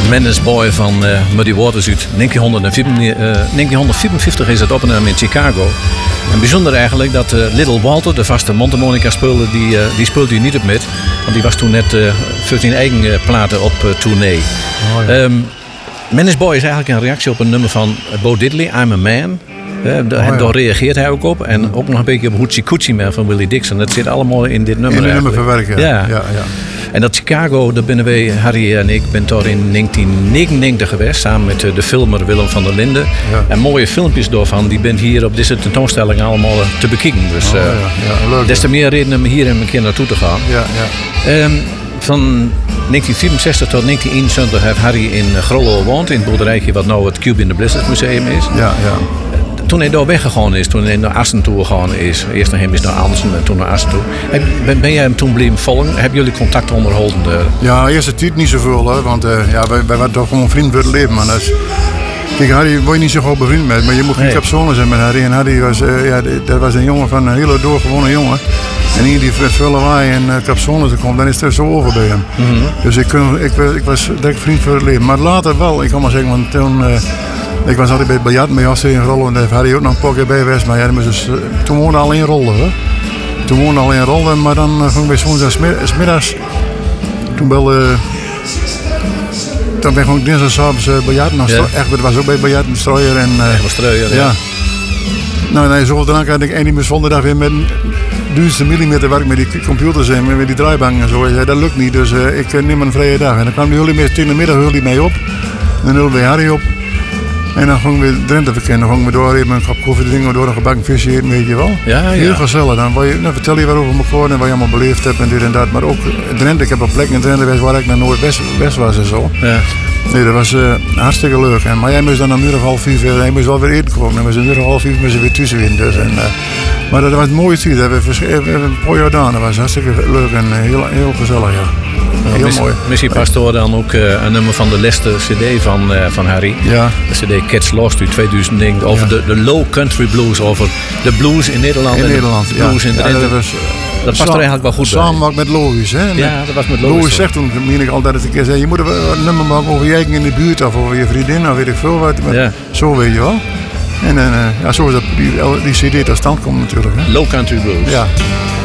Man's Boy van Muddy Waters uit 1954 is het opgenomen in Chicago. En bijzonder eigenlijk dat Little Walter, de vaste mondharmonica speler, die speelde hier niet op met. Want die was toen net 14 eigen platen op tournee. Oh, ja. Man's Boy is eigenlijk een reactie op een nummer van Bo Diddley, I'm a Man. Daar reageert hij ook op. En ook nog een beetje op Hoochie Coochie Man van Willie Dixon. Dat zit allemaal in dit nummer. In dit nummer verwerken. Ja. En dat Chicago, daar binnen wij, Harry en ik, ben daar in 1999 geweest. Samen met de filmer Willem van der Linden. Ja. En mooie filmpjes daarvan, die ben hier op deze tentoonstelling allemaal te bekijken. Dus leuk, des te meer reden om hier een keer naartoe te gaan. Van 1964 tot 1971 heeft Harry in Grollo gewoond. In het boerderijtje wat nou het Cube in the Blizzard Museum is. Ja. Toen hij daar weggegaan is, toen hij naar Assen toe gegaan is. Eerst naar hem is naar Andersen en toen naar Assen toe. Ben jij hem toen blijven volgen? Hebben jullie contact onderhouden? Ja, eerst het tijd niet zoveel. Hè, want wij waren toch gewoon vrienden voor het leven. Man. Kijk, Harry word je niet zo goed bevriend met. Maar je moet geen capsone zijn met Harry. En Harry was, dat was een jongen van een hele doorgewone jongen. En hier die met veel lawaai en capsones komt, dan is het zo over bij hem. Mm-hmm. Dus ik was direct vriend voor het leven. Maar later wel, ik kan maar zeggen, want toen... ik was altijd bij het biljart met José in Rollen en daar had hij ook nog een paar keer bij geweest. Maar toen woonde al in Rollen. Hè? Maar dan gingen we soms smiddags. Toen ben ik gewoon dinsdagsavonds biljart. Echt, was ook bij biljart met Strooier. Ja. Nou, zoveel drank had ik en die moest vandaag weer met 1000 millimeter werk met die computers en met die draaibank en zo. Dat lukt niet, dus ik neem een vrije dag. En dan kwam jullie tegen de middag mee op. Dan hielden we Harry op. En dan gingen we Drenthe verkennen. Dan gingen we door even een kop koffie drinken, door een gebakken visje eten, weet je wel. Ja. Heel gezellig. Dan vertel je wat over elkaar en wat je allemaal beleefd hebt en dit en dat. Maar ook Drenthe, ik heb een plek in Drenthe geweest waar ik nog nooit west was en zo. Ja. Nee, dat was hartstikke leuk. Maar jij moest dan om 4:30 weer, hij moest wel weer eten komen. En we zijn 4:30 moesten we weer tussen in. Dus. Maar dat was het mooie tijd. Dat hebben we een paar jaar gedaan. Dat was hartstikke leuk en heel gezellig, ja. Heel mooi. Misschien past er dan ook een nummer van de laatste cd van Harry. Ja. De cd Cats Lost uit 2009 over de Low Country Blues. Over de blues in Nederland. De blues in Drenthe. Dat past er eigenlijk wel goed bij. Samen met Lois, hè? Ja, dat was met Lois. Lois zegt toen, meen ik altijd dat ik zei, je moet een nummer maken over je eigen in de buurt of over je vriendin of weet ik veel wat. Zo weet je wel. En zo is dat die cd tot stand komt natuurlijk. Hè? Low Country Blues. Ja.